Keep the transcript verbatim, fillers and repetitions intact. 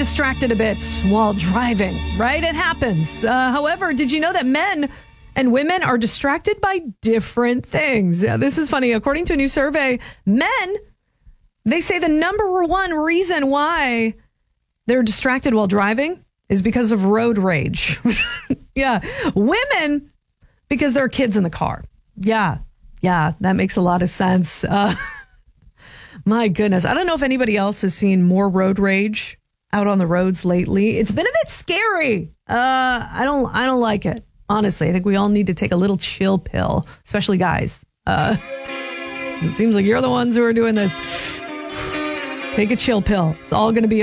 distracted a bit while driving, right? It happens. Uh, however, did you know that men and women are distracted by different things? Yeah, this is funny. According to a new survey, men, they say the number one reason why they're distracted while driving is because of road rage. Yeah. Women, because there are kids in the car. Yeah. Yeah. That makes a lot of sense. Uh, my goodness. I don't know if anybody else has seen more road rage out on the roads lately. It's been a bit scary. Uh, I don't, I don't like it. Honestly, I think we all need to take a little chill pill, especially guys. Uh, it seems like you're the ones who are doing this. Take a chill pill. It's all going to be